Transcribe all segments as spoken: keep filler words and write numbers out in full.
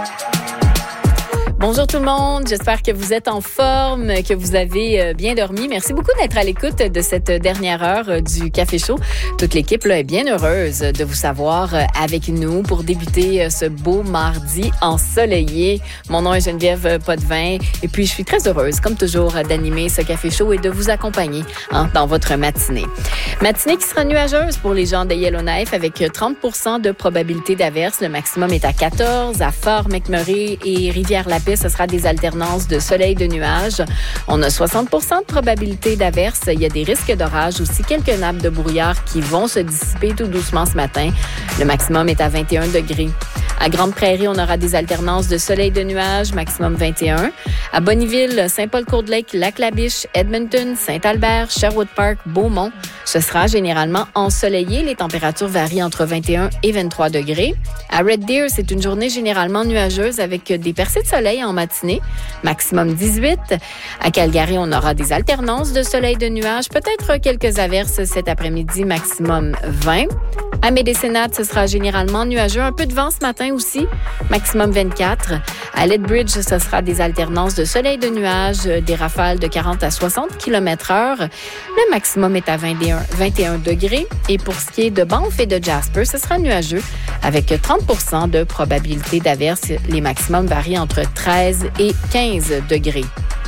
Bonjour tout le monde, j'espère que vous êtes en forme, que vous avez bien dormi. Merci beaucoup d'être à l'écoute de cette dernière heure du Café Chaud. Toute l'équipe là, est bien heureuse de vous savoir avec nous pour débuter ce beau mardi ensoleillé. Mon nom est Geneviève Potvin et puis je suis très heureuse, comme toujours, d'animer ce Café Chaud et de vous accompagner hein, dans votre matinée. Matinée qui sera nuageuse pour les gens de Yellowknife avec trente pour cent de probabilité d'averse. Le maximum est à quatorze. À Fort McMurray et Rivière-la-Paix, ce sera des alternances de soleil et de nuages. On a soixante pour cent de probabilité d'averse. Il y a des risques d'orage aussi, quelques nappes de brouillard qui vont se dissiper tout doucement ce matin. Le maximum est à vingt et un degrés. À Grande-Prairie, on aura des alternances de soleil et de nuages, maximum vingt et un. À Bonnyville, Saint-Paul-Court-de-Lake, Lac-la-Biche, Edmonton, Saint-Albert, Sherwood Park, Beaumont, ce sera généralement ensoleillé. Les températures varient entre vingt et un et vingt-trois degrés. À Red Deer, c'est une journée généralement nuageuse avec des percées de soleil en matinée, maximum dix-huit. À Calgary, on aura des alternances de soleil et de nuages, peut-être quelques averses cet après-midi, maximum vingt. À Medicine Hat, ce sera généralement nuageux, un peu de vent ce matin aussi, maximum vingt-quatre. À Lethbridge, ce sera des alternances de soleil et de nuages, des rafales de quarante à soixante kilomètres heure. Le maximum est à vingt et un, vingt et un degrés. Et pour ce qui est de Banff et de Jasper, ce sera nuageux avec trente pour cent de probabilité d'averse. Les maximums varient entre treize et quinze degrés.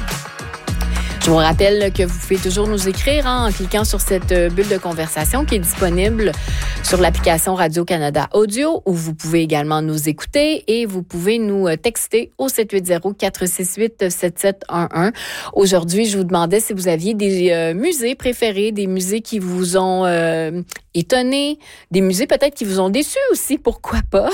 Je vous rappelle que vous pouvez toujours nous écrire hein, en cliquant sur cette bulle de conversation qui est disponible sur l'application Radio-Canada Audio où vous pouvez également nous écouter et vous pouvez nous texter au sept huit zéro, quatre six huit, sept sept un un. Aujourd'hui, je vous demandais si vous aviez des euh, musées préférés, des musées qui vous ont euh, étonné, des musées peut-être qui vous ont déçus aussi, pourquoi pas.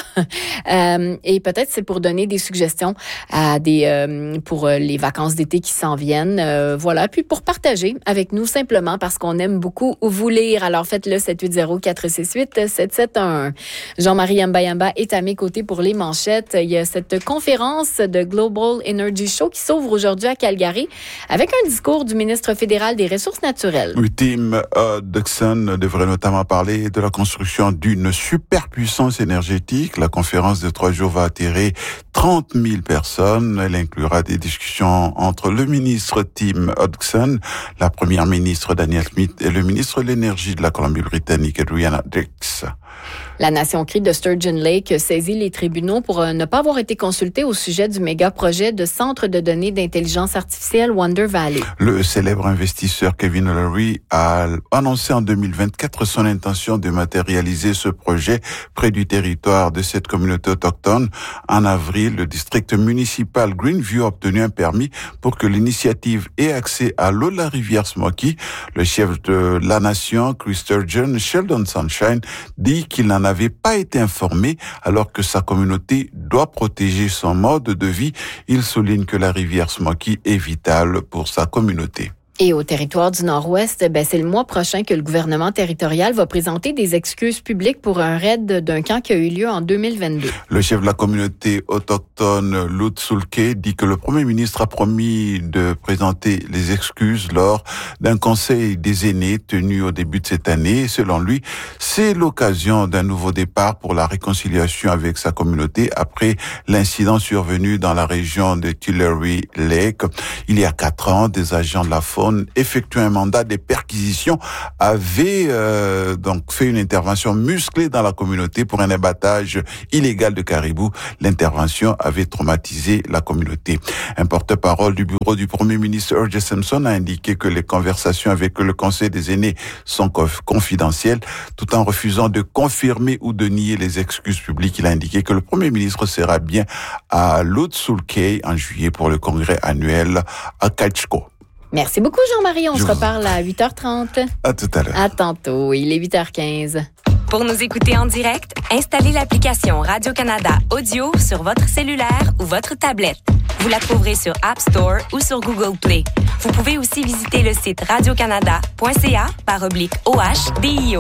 euh, et peut-être c'est pour donner des suggestions à des euh, pour les vacances d'été qui s'en viennent. Euh, Voilà, puis pour partager avec nous simplement parce qu'on aime beaucoup vous lire. Alors faites-le sept huit zéro, quatre six huit, sept sept un un. Jean-Marie Yamba-Yamba est à mes côtés pour les manchettes. Il y a cette conférence de Global Energy Show qui s'ouvre aujourd'hui à Calgary avec un discours du ministre fédéral des Ressources naturelles. Oui, Tim Hudson devrait notamment parler de la construction d'une superpuissance énergétique. La conférence de trois jours va attirer trente mille personnes. Elle inclura des discussions entre le ministre Tim Hudson, la première ministre Danielle Smith et le ministre de l'Énergie de la Colombie-Britannique, Adriana Dix. La Nation Cree de Sturgeon Lake saisit les tribunaux pour ne pas avoir été consultés au sujet du méga-projet de centre de données d'intelligence artificielle Wonder Valley. Le célèbre investisseur Kevin O'Leary a annoncé en deux mille vingt-quatre son intention de matérialiser ce projet près du territoire de cette communauté autochtone. En avril, le district municipal Greenview a obtenu un permis pour que l'initiative ait accès à l'eau de la rivière Smoky. Le chef de la nation, Chris Sturgeon, Sheldon Sunshine, dit qu'il n'en avait pas été informé alors que sa communauté doit protéger son mode de vie. Il souligne que la rivière Smoky est vitale pour sa communauté. Et au territoire du Nord-Ouest, ben c'est le mois prochain que le gouvernement territorial va présenter des excuses publiques pour un raid d'un camp qui a eu lieu en deux mille vingt-deux. Le chef de la communauté autochtone, Lutsulke, dit que le premier ministre a promis de présenter les excuses lors d'un conseil des aînés tenu au début de cette année. Selon lui, c'est l'occasion d'un nouveau départ pour la réconciliation avec sa communauté après l'incident survenu dans la région de Tulare Lake. Il y a quatre ans, des agents de la faune effectuant un mandat de perquisition avait euh, donc fait une intervention musclée dans la communauté pour un abattage illégal de caribous. L'intervention avait traumatisé la communauté. Un porte-parole du bureau du Premier ministre R J Simpson a indiqué que les conversations avec le Conseil des aînés sont confidentielles, tout en refusant de confirmer ou de nier les excuses publiques. Il a indiqué que le Premier ministre sera bien à Lutsulke en juillet pour le congrès annuel à Kachko. Merci beaucoup, Jean-Marie. On Je se reparle à huit heures trente. À tout à l'heure. À tantôt. Il est huit heures quinze. Pour nous écouter en direct, installez l'application Radio-Canada Audio sur votre cellulaire ou votre tablette. Vous la trouverez sur App Store ou sur Google Play. Vous pouvez aussi visiter le site radiocanada point c a barre oblique O H D I O.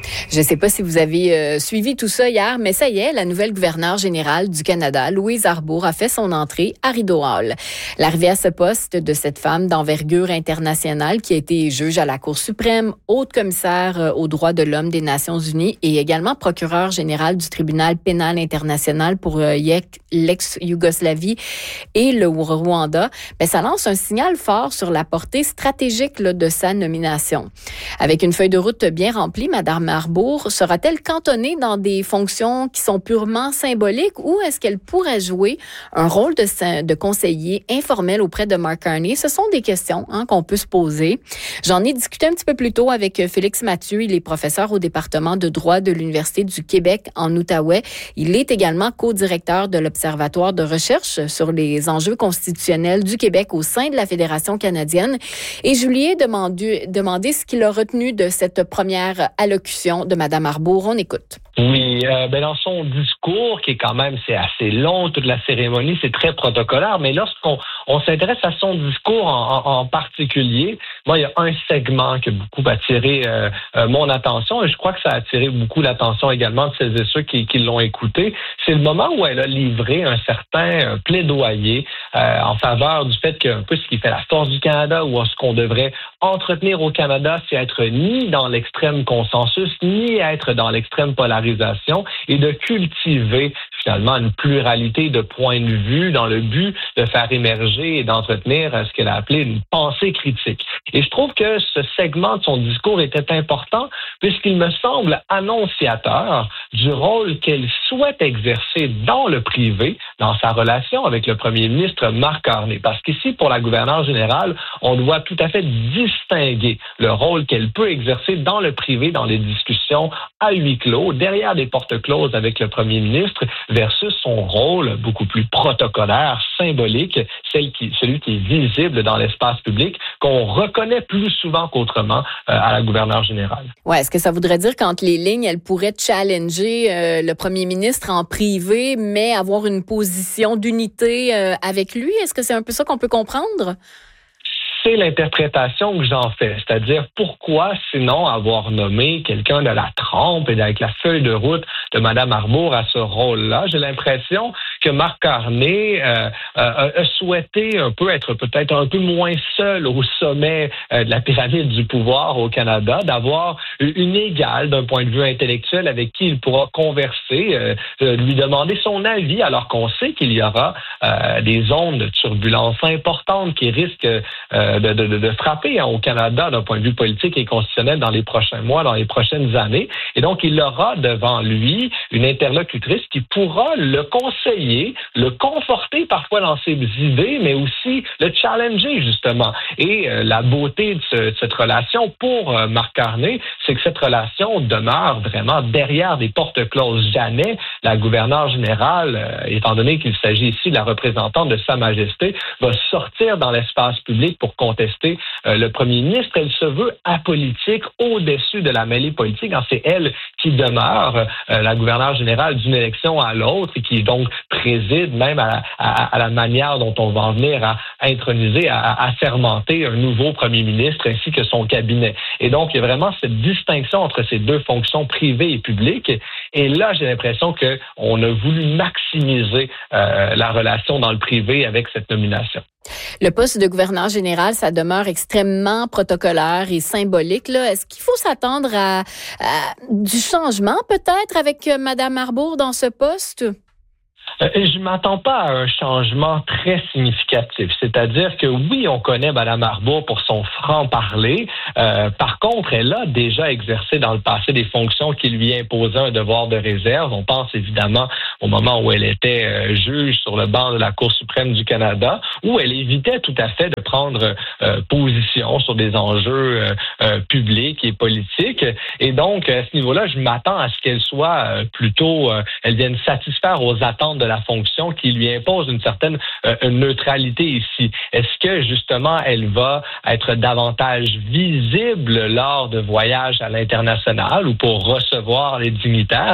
Je ne sais pas si vous avez euh, suivi tout ça hier, mais ça y est, la nouvelle gouverneure générale du Canada, Louise Arbour, a fait son entrée à Rideau Hall. L'arrivée à ce poste de cette femme d'envergure internationale qui a été juge à la Cour suprême, haute commissaire aux droits de l'homme des Nations unies et également procureure générale du tribunal pénal international pour euh, l'ex-Yougoslavie et le Rwanda, ben, ça lance un signal fort sur la portée stratégique là, de sa nomination. Avec une feuille de route bien remplie, Mme Arbour sera-t-elle cantonnée dans des fonctions qui sont purement symboliques ou est-ce qu'elle pourrait jouer un rôle de, de conseiller informel auprès de Mark Carney? Ce sont des questions hein, qu'on peut se poser. J'en ai discuté un petit peu plus tôt avec Félix Mathieu. Il est professeur au département de droit de l'Université du Québec en Outaouais. Il est également co-directeur de l'Observatoire de recherche sur les enjeux constitutionnels du Québec au sein de la Fédération canadienne. Et je lui ai demandé, demandé ce qu'il a retenu de cette première allocution de Mme Arbour. On écoute. Oui, euh, ben dans son discours, qui est quand même, c'est assez long, toute la cérémonie, c'est très protocolaire, mais lorsqu'on on s'intéresse à son discours en, en, en particulier, moi, il y a un segment qui a beaucoup attiré euh, euh, mon attention, et je crois que ça a attiré beaucoup l'attention également de celles et ceux qui, qui l'ont écouté. C'est le moment où elle a livré un certain plaidoyer euh, en faveur du fait qu'un peu ce qui fait la force du Canada, ou ce qu'on devrait entretenir au Canada, c'est être ni dans l'extrême consensus, ni être dans l'extrême polarisation, et de cultiver finalement une pluralité de points de vue dans le but de faire émerger et d'entretenir ce qu'elle a appelé une pensée critique. Et je trouve que ce segment de son discours était important puisqu'il me semble annonciateur du rôle qu'elle souhaite exercer dans le privé, dans sa relation avec le premier ministre Mark Carney. Parce qu'ici, pour la gouverneure générale, on doit tout à fait distinguer le rôle qu'elle peut exercer dans le privé, dans les discussions à huis clos, derrière des portes closes avec le premier ministre, versus son rôle beaucoup plus protocolaire, symbolique, celle qui, celui qui est visible dans l'espace public, qu'on reconnaît plus souvent qu'autrement euh, à la gouverneure générale. Ouais, est-ce que ça voudrait dire qu'entre les lignes, elle pourrait challenger euh, le premier ministre en privé, mais avoir une position d'unité euh, avec lui? Est-ce que c'est un peu ça qu'on peut comprendre? C'est l'interprétation que j'en fais, c'est-à-dire pourquoi sinon avoir nommé quelqu'un de la trempe et avec la feuille de route de Mme Arbour à ce rôle-là. J'ai l'impression que Mark Carney euh, euh, a souhaité un peu être peut-être un peu moins seul au sommet euh, de la pyramide du pouvoir au Canada, d'avoir une égale d'un point de vue intellectuel avec qui il pourra converser, euh, euh, lui demander son avis, alors qu'on sait qu'il y aura euh, des ondes de turbulence importantes qui risquent euh, De, de, de frapper hein, au Canada d'un point de vue politique et constitutionnel dans les prochains mois, dans les prochaines années. Et donc, il aura devant lui une interlocutrice qui pourra le conseiller, le conforter parfois dans ses idées, mais aussi le challenger, justement. Et euh, la beauté de, ce, de cette relation pour euh, Mark Carney, c'est que cette relation demeure vraiment derrière des portes closes. Jamais la gouverneure générale, euh, étant donné qu'il s'agit ici de la représentante de Sa Majesté, va sortir dans l'espace public pour contester euh, le premier ministre. Elle se veut apolitique, au-dessus de la mêlée politique. C'est elle qui demeure euh, la gouverneure générale d'une élection à l'autre et qui donc préside même à, à, à la manière dont on va en venir à introniser, à, à assermenter un nouveau premier ministre ainsi que son cabinet. Et donc, il y a vraiment cette distinction entre ces deux fonctions privées et publiques. Et là, j'ai l'impression qu'on a voulu maximiser euh, la relation dans le privé avec cette nomination. Le poste de gouverneur général, ça demeure extrêmement protocolaire et symbolique. Là. Est-ce qu'il faut s'attendre à, à du changement peut-être avec Mme Arbour dans ce poste? Euh, je m'attends pas à un changement très significatif. C'est-à-dire que oui, on connaît Mme Arbour pour son franc-parler. Euh, par contre, elle a déjà exercé dans le passé des fonctions qui lui imposaient un devoir de réserve. On pense évidemment au moment où elle était euh, juge sur le banc de la Cour suprême du Canada, où elle évitait tout à fait de prendre euh, position sur des enjeux euh, euh, publics et politiques. Et donc, à ce niveau-là, je m'attends à ce qu'elle soit euh, plutôt, euh, elle vienne satisfaire aux attentes de la fonction qui lui impose une certaine euh, neutralité ici. Est-ce que, justement, elle va être davantage visible lors de voyages à l'international ou pour recevoir les dignitaires?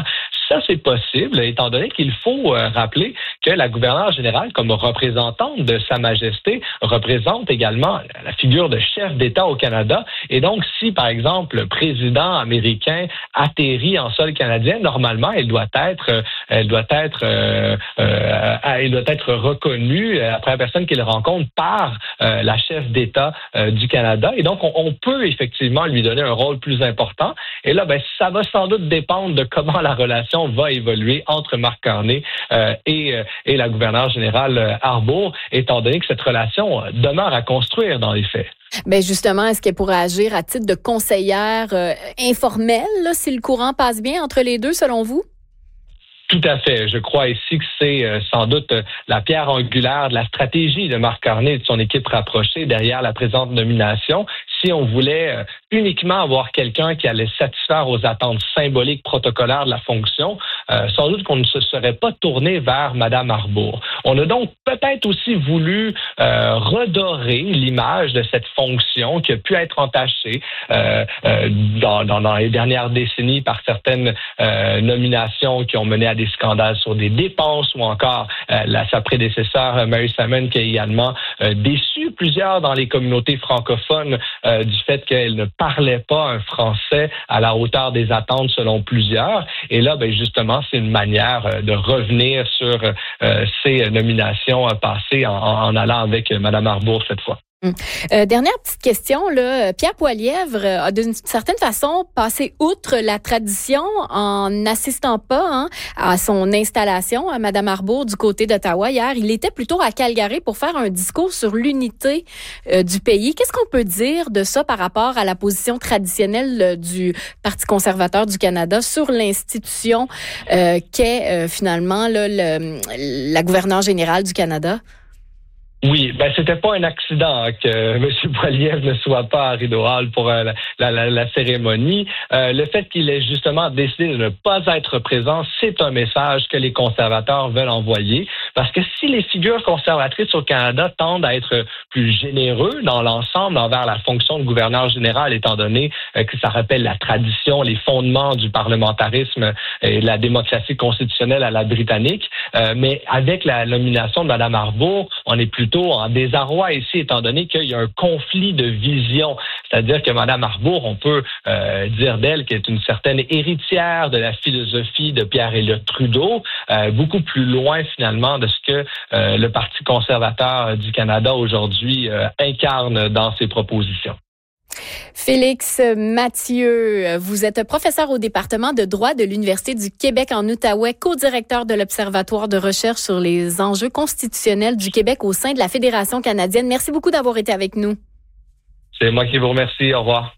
Ça, c'est possible, étant donné qu'il faut euh, rappeler que la gouverneure générale, comme représentante de Sa Majesté, représente également la figure de chef d'État au Canada. Et donc, si, par exemple, le président américain atterrit en sol canadien, normalement, elle doit être, euh, elle doit être, euh, euh, elle doit être reconnue euh, après la personne qu'il rencontre par euh, la chef d'État euh, du Canada. Et donc, on, on peut effectivement lui donner un rôle plus important. Et là, ben, ça va sans doute dépendre de comment la relation va évoluer entre Marc Carney euh, et, euh, et la gouverneure générale euh, Arbour, étant donné que cette relation euh, demeure à construire dans les faits. Ben justement, est-ce qu'elle pourrait agir à titre de conseillère euh, informelle, là, si le courant passe bien entre les deux, selon vous? Tout à fait. Je crois ici que c'est euh, sans doute euh, la pierre angulaire de la stratégie de Marc Carney et de son équipe rapprochée derrière la présente nomination. Si on voulait euh, uniquement avoir quelqu'un qui allait satisfaire aux attentes symboliques protocolaires de la fonction, euh, sans doute qu'on ne se serait pas tourné vers Mme Arbour. On a donc peut-être aussi voulu euh, redorer l'image de cette fonction qui a pu être entachée euh, euh, dans, dans, dans les dernières décennies par certaines euh, nominations qui ont mené à des scandales sur des dépenses ou encore euh, la, sa prédécesseur Mary Simon qui a également euh, déçu plusieurs dans les communautés francophones euh, du fait qu'elle ne parlait pas un français à la hauteur des attentes selon plusieurs. Et là, ben justement, c'est une manière euh, de revenir sur euh, ces nominations euh, passées en, en allant avec euh, Mme Arbour cette fois. Hum. Euh, dernière petite question, là. Pierre Poilievre a d'une certaine façon passé outre la tradition en n'assistant pas hein, à son installation à Mme Arbour du côté d'Ottawa hier. Il était plutôt à Calgary pour faire un discours sur l'unité euh, du pays. Qu'est-ce qu'on peut dire de ça par rapport à la position traditionnelle euh, du Parti conservateur du Canada sur l'institution euh, qu'est euh, finalement là, le, la gouverneure générale du Canada? Oui, ben c'était pas un accident hein, que M. Poilievre ne soit pas à Rideau Hall pour euh, la, la, la cérémonie. Euh, le fait qu'il ait justement décidé de ne pas être présent, c'est un message que les conservateurs veulent envoyer. Parce que si les figures conservatrices au Canada tendent à être plus généreux dans l'ensemble envers la fonction de gouverneur général, étant donné euh, que ça rappelle la tradition, les fondements du parlementarisme et de la démocratie constitutionnelle à la britannique, euh, mais avec la nomination de Mme Arbour, on est plutôt en désarroi ici, étant donné qu'il y a un conflit de vision. C'est-à-dire que Mme Arbour, on peut euh, dire d'elle qu'elle est une certaine héritière de la philosophie de Pierre-Éliott Trudeau, euh, beaucoup plus loin finalement de ce que euh, le Parti conservateur du Canada aujourd'hui euh, incarne dans ses propositions. Félix Mathieu, vous êtes professeur au département de droit de l'Université du Québec en Outaouais, co-directeur de l'Observatoire de recherche sur les enjeux constitutionnels du Québec au sein de la Fédération canadienne. Merci beaucoup d'avoir été avec nous. C'est moi qui vous remercie. Au revoir.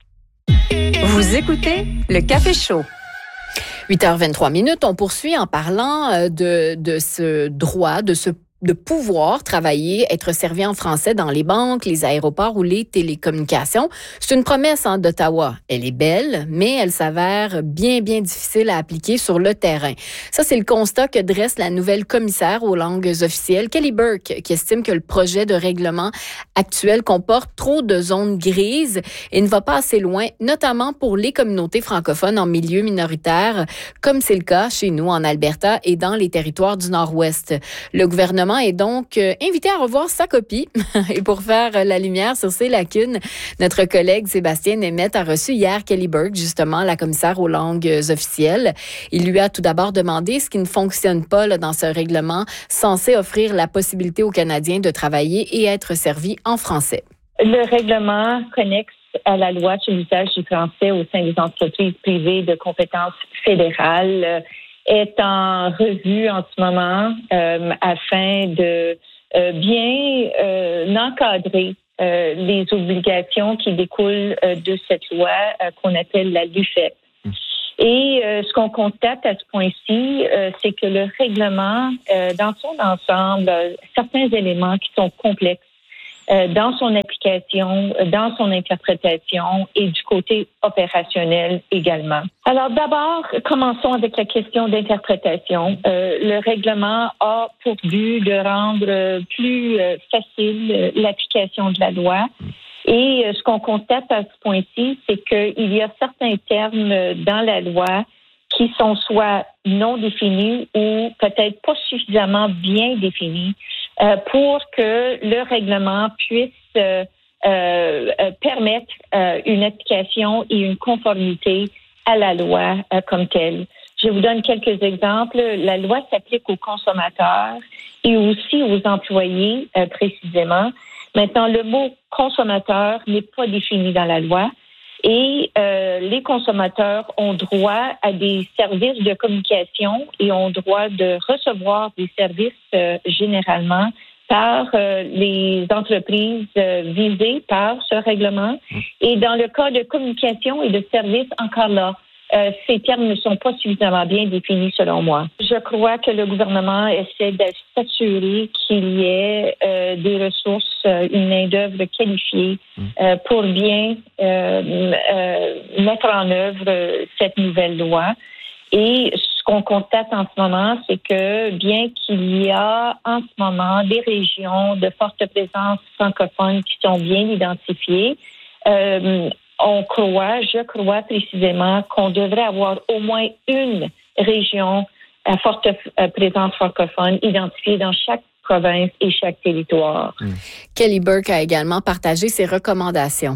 Vous écoutez le Café Chaud. huit heures vingt-trois minutes, on poursuit en parlant de, de ce droit, de ce de pouvoir travailler, être servi en français dans les banques, les aéroports ou les télécommunications. C'est une promesse hein, d'Ottawa. Elle est belle, mais elle s'avère bien, bien difficile à appliquer sur le terrain. Ça, c'est le constat que dresse la nouvelle commissaire aux langues officielles, Kelly Burke, qui estime que le projet de règlement actuel comporte trop de zones grises et ne va pas assez loin, notamment pour les communautés francophones en milieu minoritaire, comme c'est le cas chez nous en Alberta et dans les territoires du Nord-Ouest. Le gouvernement est donc invité à revoir sa copie. Et pour faire la lumière sur ces lacunes, notre collègue Sébastien Németh a reçu hier Kelly Burke, justement la commissaire aux langues officielles. Il lui a tout d'abord demandé ce qui ne fonctionne pas là, dans ce règlement censé offrir la possibilité aux Canadiens de travailler et être servis en français. Le règlement connexe à la loi sur l'usage du français au sein des entreprises privées de compétences fédérales est en revue en ce moment euh, afin de euh, bien euh, encadrer euh, les obligations qui découlent euh, de cette loi euh, qu'on appelle la LUFEP. Et euh, ce qu'on constate à ce point-ci, euh, c'est que le règlement, euh, dans son ensemble, euh, certains éléments qui sont complexes euh, dans son application, dans son interprétation et du côté opérationnel également. Alors d'abord, commençons avec la question d'interprétation. Euh, le règlement a pour but de rendre plus euh, facile euh, l'application de la loi. Et euh, ce qu'on constate à ce point-ci, c'est qu'il y a certains termes dans la loi qui sont soit non définis ou peut-être pas suffisamment bien définis euh, pour que le règlement puisse euh, euh, permettre euh, une application et une conformité à la loi euh, comme telle. Je vous donne quelques exemples. La loi s'applique aux consommateurs et aussi aux employés euh, précisément. Maintenant, le mot consommateur n'est pas défini dans la loi. Et euh, les consommateurs ont droit à des services de communication et ont droit de recevoir des services euh, généralement par euh, les entreprises euh, visées par ce règlement. Et dans le cas de communication et de services, encore là, euh, ces termes ne sont pas suffisamment bien définis selon moi. Je crois que le gouvernement essaie de s'assurer qu'il y ait euh, des ressources, euh, une main-d'œuvre qualifiée euh, pour bien euh, euh, mettre en œuvre euh, cette nouvelle loi. Et ce qu'on constate en ce moment, c'est que bien qu'il y a en ce moment des régions de forte présence francophone qui sont bien identifiées, euh, on croit, je crois précisément qu'on devrait avoir au moins une région à forte présence francophone identifiée dans chaque province et chaque territoire. Mmh. Kelly Burke a également partagé ses recommandations.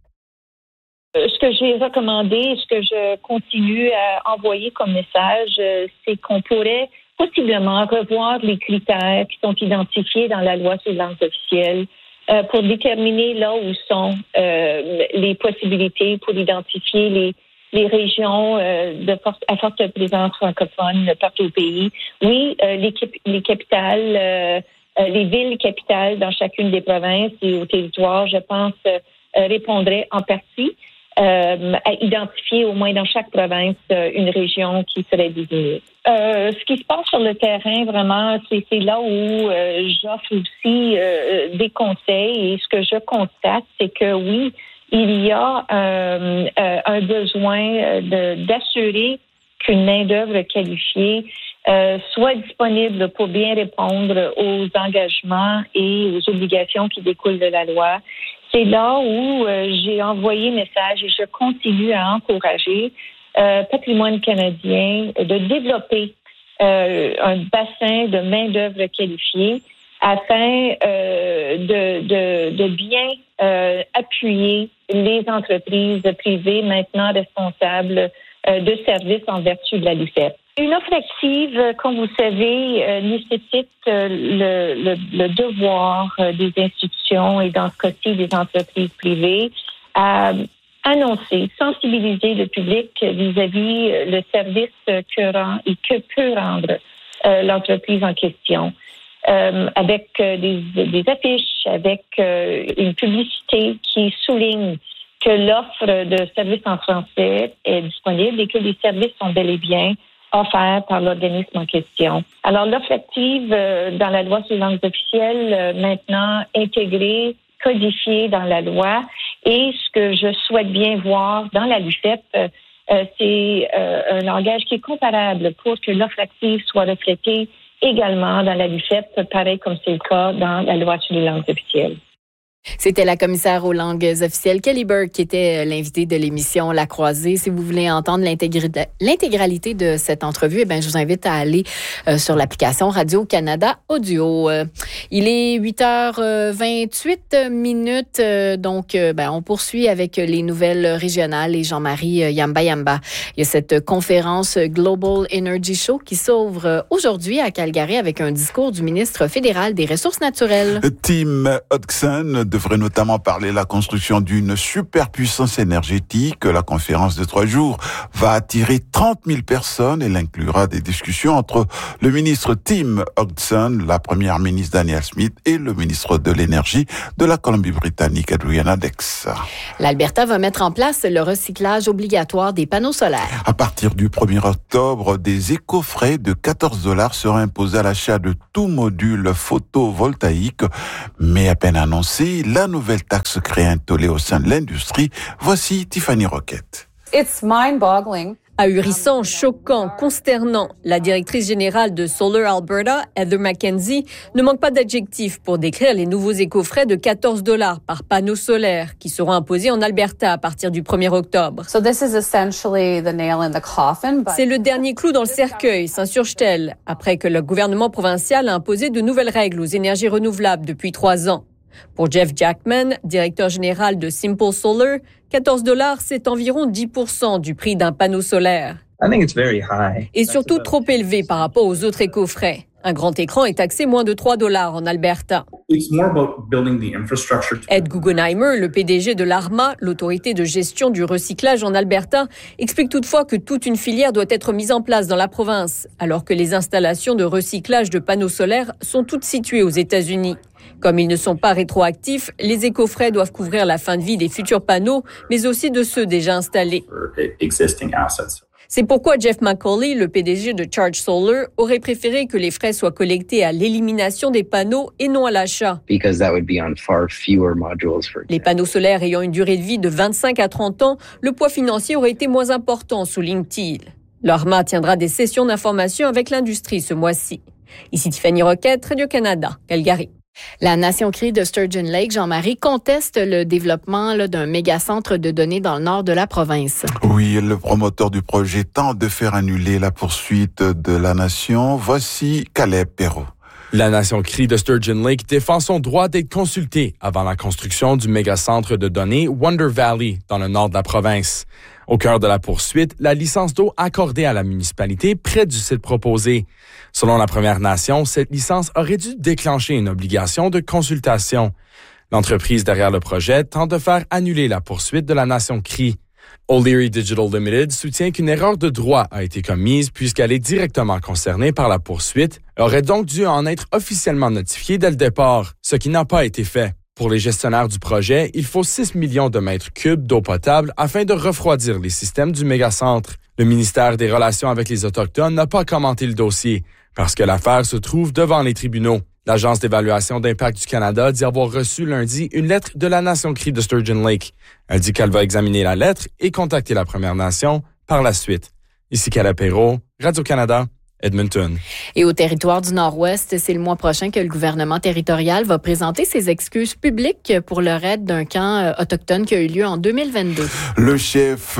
Ce que j'ai recommandé, ce que je continue à envoyer comme message, c'est qu'on pourrait possiblement revoir les critères qui sont identifiés dans la loi sur les langues officielles euh, pour déterminer là où sont euh, les possibilités pour identifier les, les régions euh, de forte, à forte présence francophone partout au pays. Oui, euh, les, les capitales, euh, les villes capitales dans chacune des provinces et au territoire, je pense, euh, répondraient en partie. Euh, à identifier au moins dans chaque province euh, une région qui serait désignée. Euh, ce qui se passe sur le terrain, vraiment, c'est, c'est là où euh, j'offre aussi euh, des conseils. Et ce que je constate, c'est que oui, il y a euh, euh, un besoin de, d'assurer qu'une main-d'œuvre qualifiée euh, soit disponible pour bien répondre aux engagements et aux obligations qui découlent de la loi. C'est là où euh, j'ai envoyé message et je continue à encourager euh, Patrimoine canadien de développer euh, un bassin de main-d'œuvre qualifiée afin euh, de, de, de bien euh, appuyer les entreprises privées maintenant responsables euh, de services en vertu de la L U C E P. Une offre active, comme vous savez, euh, nécessite euh, le, le, le devoir euh, des institutions et dans ce cas-ci des entreprises privées à annoncer, sensibiliser le public vis-à-vis euh, le service que rend et que peut rendre euh, l'entreprise en question. Euh, avec euh, des, des affiches, avec euh, une publicité qui souligne que l'offre de services en français est disponible et que les services sont bel et bien offert par l'organisme en question. Alors, l'offre active euh, dans la loi sur les langues officielles, euh, maintenant intégrée, codifiée dans la loi. Et ce que je souhaite bien voir dans la L U C E P, euh, euh, c'est euh, un langage qui est comparable pour que l'offre active soit reflétée également dans la L U C E P, pareil comme c'est le cas dans la loi sur les langues officielles. C'était la commissaire aux langues officielles, Kelly Burke, qui était l'invitée de l'émission La Croisée. Si vous voulez entendre l'intégralité, l'intégralité de cette entrevue, eh bien, je vous invite à aller euh, sur l'application Radio-Canada Audio. Euh, il est huit heures vingt-huit minutes, euh, donc euh, ben, on poursuit avec les nouvelles régionales et Jean-Marie Yamba Yamba. Il y a cette conférence Global Energy Show qui s'ouvre aujourd'hui à Calgary avec un discours du ministre fédéral des Ressources naturelles. Tim Hodgson devrait notamment parler de la construction d'une superpuissance énergétique. La conférence de trois jours va attirer trente mille personnes. Elle inclura des discussions entre le ministre Tim Hodgson, la première ministre Danielle Smith et le ministre de l'Énergie de la Colombie-Britannique, Adriana Dex. L'Alberta va mettre en place le recyclage obligatoire des panneaux solaires. À partir du premier octobre, des éco-frais de quatorze dollars seront imposés à l'achat de tout module photovoltaïque. Mais à peine annoncé, la nouvelle taxe crée un tollé au sein de l'industrie. Voici Tiffany Roquette. It's mind-boggling. Ahurissant, choquant, consternant, la directrice générale de Solar Alberta, Heather McKenzie, ne manque pas d'adjectifs pour décrire les nouveaux éco-frais de quatorze dollars par panneau solaire qui seront imposés en Alberta à partir du premier octobre. So this is essentially the nail in the coffin, but... C'est le dernier clou dans le cercueil, s'insurge-t-elle, après que le gouvernement provincial a imposé de nouvelles règles aux énergies renouvelables depuis trois ans. Pour Jeff Jackman, directeur général de Simple Solar, quatorze dollars, c'est environ dix pour cent du prix d'un panneau solaire. I think it's very high. Et surtout trop élevé par rapport aux autres éco-frais. Un grand écran est taxé moins de trois dollars en Alberta. It's more about building the infrastructure. Ed Guggenheimer, le P D G de l'A R M A, l'autorité de gestion du recyclage en Alberta, explique toutefois que toute une filière doit être mise en place dans la province, alors que les installations de recyclage de panneaux solaires sont toutes situées aux États-Unis. Comme ils ne sont pas rétroactifs, les éco-frais doivent couvrir la fin de vie des futurs panneaux, mais aussi de ceux déjà installés. C'est pourquoi Jeff McCauley, le P D G de Charge Solar, aurait préféré que les frais soient collectés à l'élimination des panneaux et non à l'achat. Les panneaux solaires ayant une durée de vie de vingt-cinq à trente ans, le poids financier aurait été moins important, souligne-t-il. L'A R M A tiendra des sessions d'information avec l'industrie ce mois-ci. Ici Tiffany Roquette, Radio-Canada, Calgary. La Nation Cree de Sturgeon Lake, Jean-Marie, conteste le développement là, d'un méga-centre de données dans le nord de la province. Oui, le promoteur du projet tente de faire annuler la poursuite de la Nation. Voici Caleb Perrault. La Nation Cree de Sturgeon Lake défend son droit d'être consultée avant la construction du méga-centre de données Wonder Valley dans le nord de la province. Au cœur de la poursuite, la licence d'eau accordée à la municipalité près du site proposé. Selon la Première Nation, cette licence aurait dû déclencher une obligation de consultation. L'entreprise derrière le projet tente de faire annuler la poursuite de la Nation Cree. O'Leary Digital Limited soutient qu'une erreur de droit a été commise puisqu'elle est directement concernée par la poursuite et aurait donc dû en être officiellement notifiée dès le départ, ce qui n'a pas été fait. Pour les gestionnaires du projet, il faut six millions de mètres cubes d'eau potable afin de refroidir les systèmes du mégacentre. Le ministère des Relations avec les Autochtones n'a pas commenté le dossier parce que l'affaire se trouve devant les tribunaux. L'Agence d'évaluation d'impact du Canada dit avoir reçu lundi une lettre de la Nation Cree de Sturgeon Lake. Elle dit qu'elle va examiner la lettre et contacter la Première Nation par la suite. Ici Caleb Perrault, Radio-Canada, Edmonton. Et au territoire du Nord-Ouest, c'est le mois prochain que le gouvernement territorial va présenter ses excuses publiques pour le raid d'un camp autochtone qui a eu lieu en deux mille vingt-deux. Le chef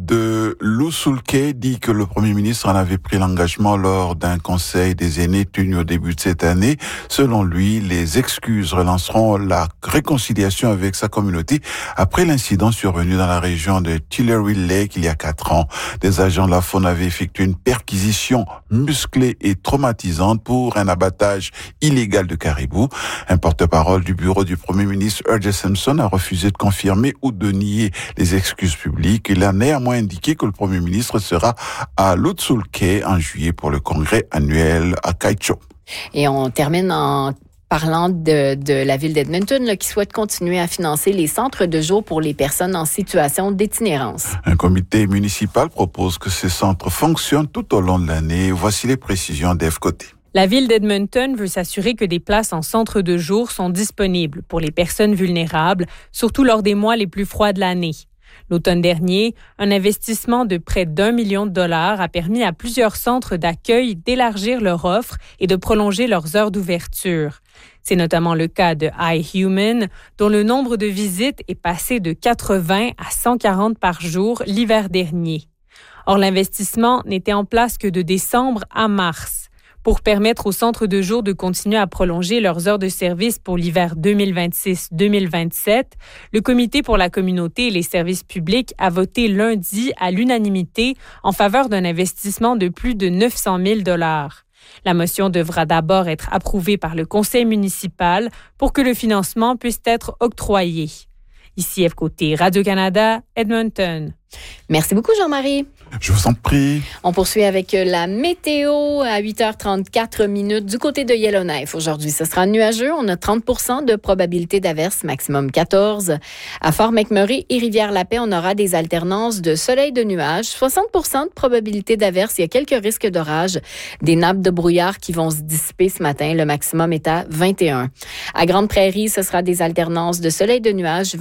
de Lusulke dit que le premier ministre en avait pris l'engagement lors d'un conseil des aînés tenu au début de cette année. Selon lui, les excuses relanceront la réconciliation avec sa communauté après l'incident survenu dans la région de Tillery Lake il y a quatre ans. Des agents de la faune avaient effectué une perquisition musclée et traumatisante pour un abattage illégal de caribous. Un porte-parole du bureau du premier ministre, R J Simpson, a refusé de confirmer ou de nier les excuses publiques. Il a néanmoins indiqué que le premier ministre sera à Lutsulke en juillet pour le congrès annuel à Kaicho. Et on termine en parlant de, de la ville d'Edmonton là, qui souhaite continuer à financer les centres de jour pour les personnes en situation d'itinérance. Un comité municipal propose que ces centres fonctionnent tout au long de l'année. Voici les précisions d'Ève Côté. La ville d'Edmonton veut s'assurer que des places en centre de jour sont disponibles pour les personnes vulnérables, surtout lors des mois les plus froids de l'année. L'automne dernier, un investissement de près d'un million de dollars a permis à plusieurs centres d'accueil d'élargir leur offre et de prolonger leurs heures d'ouverture. C'est notamment le cas de iHuman, dont le nombre de visites est passé de quatre-vingts à cent quarante par jour l'hiver dernier. Or, l'investissement n'était en place que de décembre à mars. Pour permettre aux centres de jour de continuer à prolonger leurs heures de service pour l'hiver deux mille vingt-six deux mille vingt-sept, le Comité pour la communauté et les services publics a voté lundi à l'unanimité en faveur d'un investissement de plus de neuf cent mille dollars. La motion devra d'abord être approuvée par le conseil municipal pour que le financement puisse être octroyé. Ici Ève Côté, Radio-Canada, Edmonton. Merci beaucoup, Jean-Marie. Je vous en prie. On poursuit avec la météo à huit heures trente-quatre minutes du côté de Yellowknife. Aujourd'hui, ce sera nuageux. On a trente pour cent de probabilité d'averse, maximum quatorze. À Fort-McMurray et Rivière-la-Paix, on aura des alternances de soleil de nuages. soixante pour cent de probabilité d'averse. Il y a quelques risques d'orage. Des nappes de brouillard qui vont se dissiper ce matin. Le maximum est à vingt et un. À Grande-Prairie, ce sera des alternances de soleil de nuages.